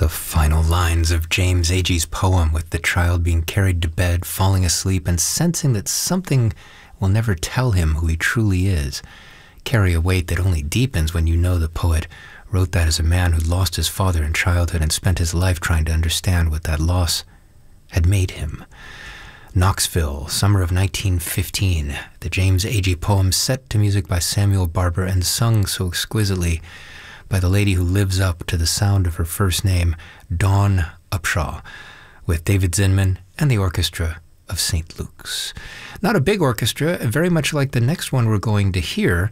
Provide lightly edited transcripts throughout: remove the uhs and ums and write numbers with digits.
The final lines of James Agee's poem, with the child being carried to bed, falling asleep, and sensing that something will never tell him who he truly is, carry a weight that only deepens when you know the poet wrote that as a man who lost his father in childhood and spent his life trying to understand what that loss had made him. Knoxville, summer of 1915, the James Agee poem set to music by Samuel Barber and sung so exquisitely by the lady who lives up to the sound of her first name, Dawn Upshaw, with David Zinman and the orchestra of St. Luke's. Not a big orchestra, very much like the next one we're going to hear.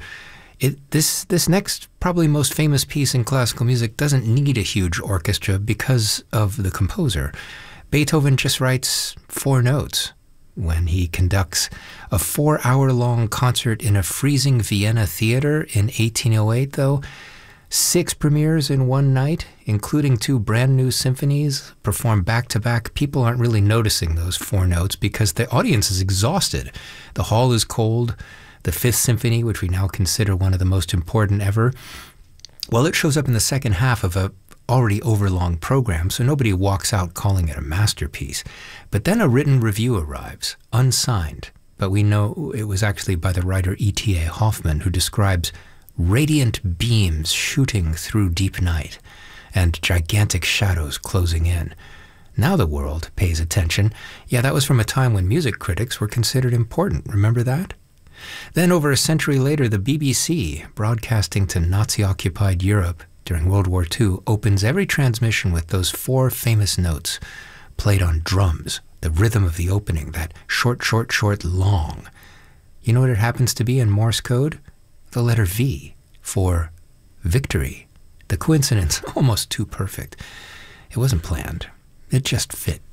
This next, probably most famous piece in classical music doesn't need a huge orchestra because of the composer. Beethoven just writes 4 notes when he conducts a 4-hour-long concert in a freezing Vienna theater in 1808, though. 6 premieres in one night, including 2 brand new symphonies performed back-to-back. People aren't really noticing those 4 notes because the audience is exhausted. The hall is cold. The 5th Symphony, which we now consider one of the most important ever, well, it shows up in the second half of a already overlong program, so nobody walks out calling it a masterpiece. But then a written review arrives, unsigned, but we know it was actually by the writer E.T.A. Hoffman, who describes radiant beams shooting through deep night and gigantic shadows closing in. Now the world pays attention. Yeah, that was from a time when music critics were considered important. Remember that? Then over a century later, the BBC, broadcasting to Nazi-occupied Europe during World War II, opens every transmission with those 4 famous notes played on drums, the rhythm of the opening, that short, short, short, long. You know what it happens to be in Morse code? The letter V for victory. The coincidence, almost too perfect. It wasn't planned. It just fit.